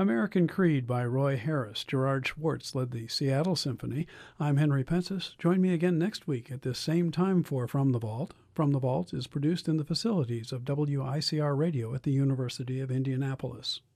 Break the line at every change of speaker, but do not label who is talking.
American Creed by Roy Harris. Gerard Schwartz led the Seattle Symphony. I'm Henry Pensis. Join me again next week at this same time for From the Vault. From the Vault is produced in the facilities of WICR Radio at the University of Indianapolis.